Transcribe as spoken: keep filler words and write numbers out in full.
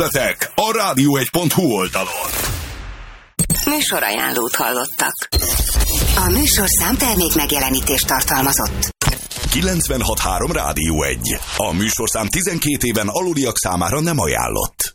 Következtetek a rádió egy pont hu oldalon. Műsorajánlót hallottak. A műsorszám termék megjelenítést tartalmazott. kilencvenhat három Rádió egy. A műsorszám tizenkét éven aluliak számára nem ajánlott.